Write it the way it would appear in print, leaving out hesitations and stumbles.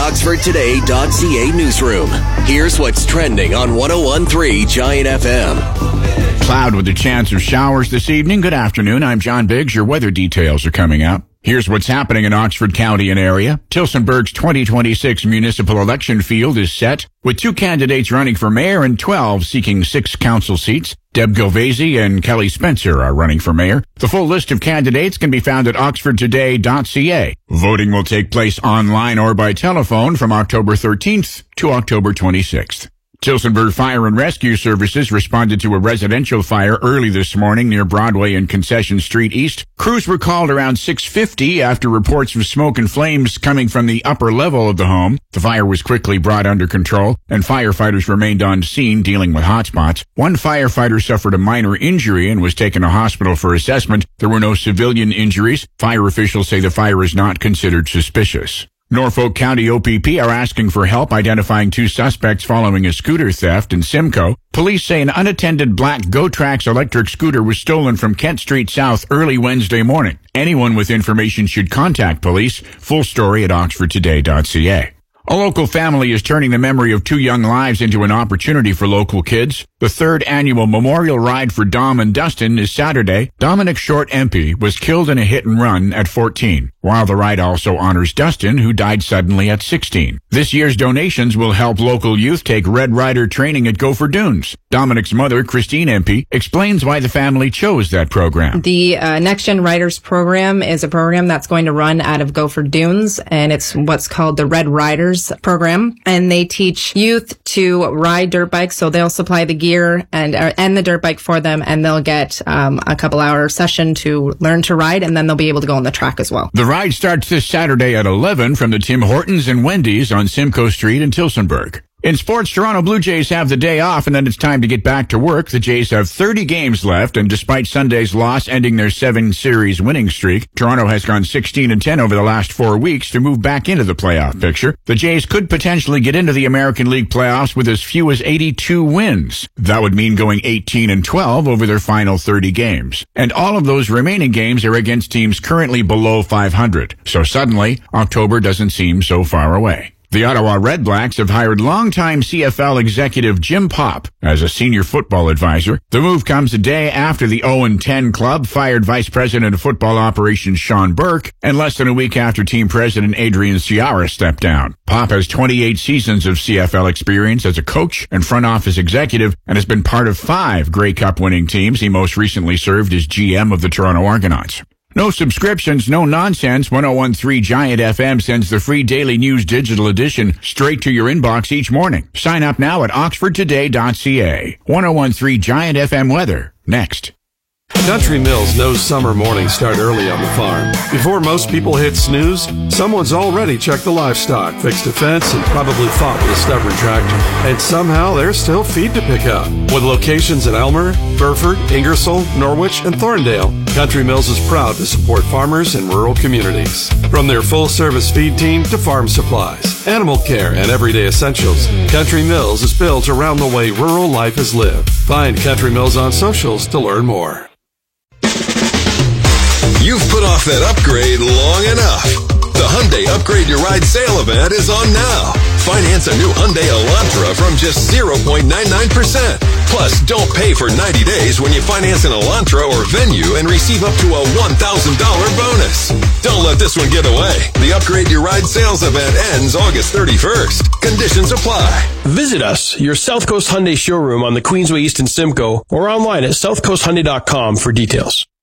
OxfordToday.ca newsroom. Here's what's trending on 101.3 Giant FM. Cloud with a chance of showers this evening. Good afternoon. I'm John Biggs. Your weather details are coming up. Here's what's happening in Oxford County and area. Tillsonburg's 2026 municipal election field is set, with 2 candidates running for mayor and 12 seeking 6 council seats. Deb Gilvasi and Kelly Spencer are running for mayor. The full list of candidates can be found at oxfordtoday.ca. Voting will take place online or by telephone from October 13th to October 26th. Tillsonburg Fire and Rescue Services responded to a residential fire early this morning near Broadway and Concession Street East. Crews were called around 6:50 after reports of smoke and flames coming from the upper level of the home. The fire was quickly brought under control, and firefighters remained on scene dealing with hotspots. One firefighter suffered a minor injury and was taken to hospital for assessment. There were no civilian injuries. Fire officials say the fire is not considered suspicious. Norfolk County OPP are asking for help identifying 2 suspects following a scooter theft in Simcoe. Police say an unattended black GoTrax electric scooter was stolen from Kent Street South early Wednesday morning. Anyone with information should contact police. Full story at oxfordtoday.ca. A local family is turning the memory of 2 young lives into an opportunity for local kids. The 3rd annual memorial ride for Dom and Dustin is Saturday. Dominic Short Empey was killed in a hit and run at 14, while the ride also honors Dustin, who died suddenly at 16. This year's donations will help local youth take Red Rider training at Gopher Dunes. Dominic's mother, Christine Empey, explains why the family chose that program. The Next Gen Riders program is a program that's going to run out of Gopher Dunes, and it's what's called the Red Riders program. And they teach youth to ride dirt bikes, so they'll supply the gear and the dirt bike for them, and they'll get a couple hour session to learn to ride, and then they'll be able to go on the track as well. The ride starts this Saturday at 11 from the Tim Hortons and Wendy's on Simcoe Street in Tillsonburg. In sports, Toronto Blue Jays have the day off, and then it's time to get back to work. The Jays have 30 games left, and despite Sunday's loss ending their 7-series winning streak, Toronto has gone 16-10 over the last 4 weeks to move back into the playoff picture. The Jays could potentially get into the American League playoffs with as few as 82 wins. That would mean going 18-12 over their final 30 games. And all of those remaining games are against teams currently below 500. So suddenly, October doesn't seem so far away. The Ottawa Red Blacks have hired longtime CFL executive Jim Popp as a senior football advisor. The move comes a day after the 0-10 club fired Vice President of Football Operations Sean Burke, and less than a week after Team President Adrian Ciara stepped down. Popp has 28 seasons of CFL experience as a coach and front office executive and has been part of 5 Grey Cup winning teams. He most recently served as GM of the Toronto Argonauts. No subscriptions, no nonsense. 101.3 Giant FM sends the free Daily News digital edition straight to your inbox each morning. Sign up now at oxfordtoday.ca. 101.3 Giant FM weather. Next. Country Mills knows summer mornings start early on the farm. Before most people hit snooze, someone's already checked the livestock, fixed a fence, and probably fought with a stubborn tractor. And somehow there's still feed to pick up. With locations in Elmer, Burford, Ingersoll, Norwich, and Thorndale, Country Mills is proud to support farmers in rural communities. From their full-service feed team to farm supplies, animal care, and everyday essentials, Country Mills is built around the way rural life is lived. Find Country Mills on socials to learn more. You've put off that upgrade long enough. The Hyundai Upgrade Your Ride sale event is on now. Finance a new Hyundai Elantra from just 0.99%. Plus, don't pay for 90 days when you finance an Elantra or Venue and receive up to a $1,000 bonus. Don't let this one get away. The Upgrade Your Ride sales event ends August 31st. Conditions apply. Visit us, your South Coast Hyundai showroom on the Queensway East in Simcoe, or online at southcoasthyundai.com for details.